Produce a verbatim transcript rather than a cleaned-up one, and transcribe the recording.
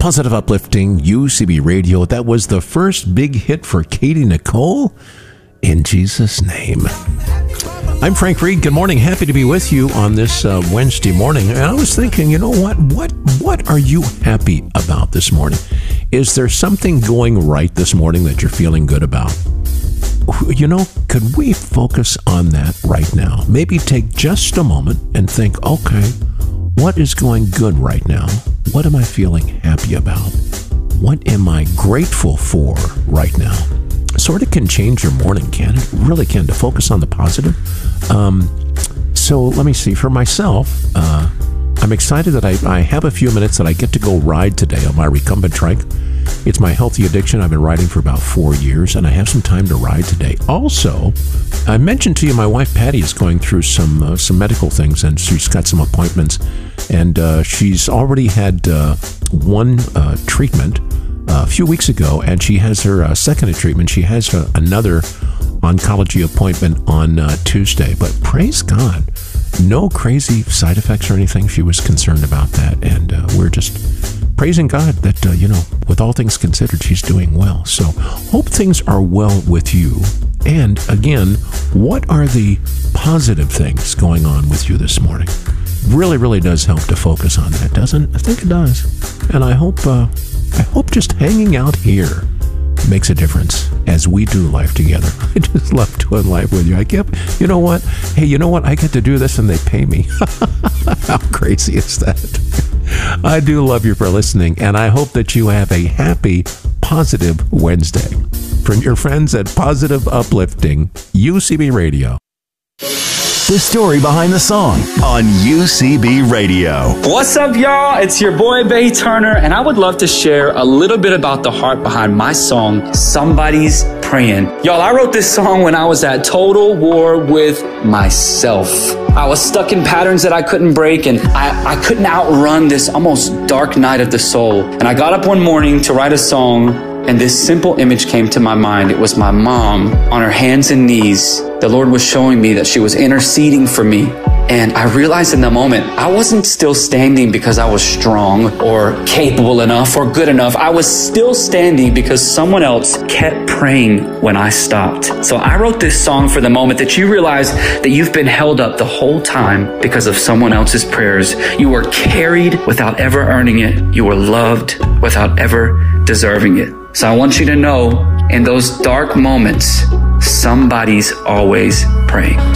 Positive Uplifting, U C B Radio. That was the first big hit for Katie Nicole. In Jesus' name. I'm Frank Reed. Good morning. Happy to be with you on this uh, Wednesday morning. And I was thinking, you know what? What what are you happy about this morning? Is there something going right this morning that you're feeling good about? You know, could we focus on that right now? Maybe take just a moment and think, okay, what is going good right now? What am I feeling happy about? What am I grateful for right now? Sort of can change your morning, can it? Really can, to focus on the positive. Um, so let me see. For myself, uh, I'm excited that I, I have a few minutes that I get to go ride today on my recumbent trike. It's my healthy addiction. I've been riding for about four years, and I have some time to ride today. Also, I mentioned to you my wife Patty is going through some uh, some medical things, and she's got some appointments, and uh, she's already had uh, one uh, treatment a few weeks ago, and she has her uh, second treatment. She has uh, another oncology appointment on uh, Tuesday. But praise God, no crazy side effects or anything. She was concerned about that, and uh, we're just praising God that, uh, you know, with all things considered, she's doing well. So hope things are well with you. And again, what are the positive things going on with you this morning? Really, really does help to focus on that, doesn't it? I think it does. And I hope... Uh, I hope just hanging out here makes a difference as we do life together. I just love doing life with you. I kept, you know what? Hey, you know what? I get to do this and they pay me. How crazy is that? I do love you for listening, and I hope that you have a happy, positive Wednesday. From your friends at Positive Uplifting, U C B Radio. The story behind the song on U C B Radio. What's up, y'all? It's your boy, Bay Turner, and I would love to share a little bit about the heart behind my song, Somebody's Praying. Y'all, I wrote this song when I was at total war with myself. I was stuck in patterns that I couldn't break, and I, I couldn't outrun this almost dark night of the soul. And I got up one morning to write a song, and this simple image came to my mind. It was my mom on her hands and knees. The Lord was showing me that she was interceding for me. And I realized in the moment, I wasn't still standing because I was strong or capable enough or good enough. I was still standing because someone else kept praying when I stopped. So I wrote this song for the moment that you realize that you've been held up the whole time because of someone else's prayers. You were carried without ever earning it. You were loved without ever deserving it. So I want you to know, in those dark moments, somebody's always praying.